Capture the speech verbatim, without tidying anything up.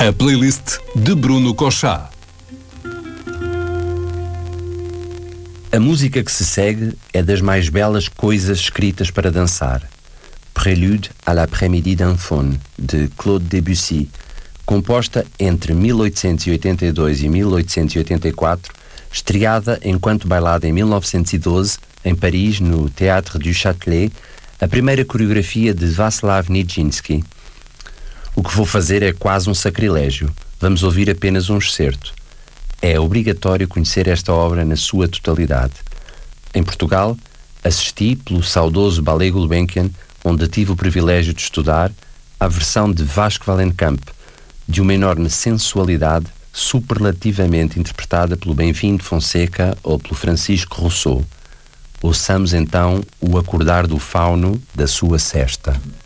A playlist de Bruno Cochá. A música que se segue é das mais belas coisas escritas para dançar. Prélude à l'après-midi d'un faune, de Claude Debussy, composta entre mil oitocentos e oitenta e dois e mil oitocentos e oitenta e quatro, estreada enquanto bailada em mil novecentos e doze, em Paris, no Théâtre du Châtelet, a primeira coreografia de Václav Nijinsky. O que vou fazer é quase um sacrilégio. Vamos ouvir apenas um excerto. É obrigatório conhecer esta obra na sua totalidade. Em Portugal, assisti pelo saudoso Ballet Gulbenkian, onde tive o privilégio de estudar, à versão de Vasco Valenkamp, de uma enorme sensualidade, superlativamente interpretada pelo Benfim de Fonseca ou pelo Francisco Rousseau. Ouçamos então o acordar do fauno da sua sesta.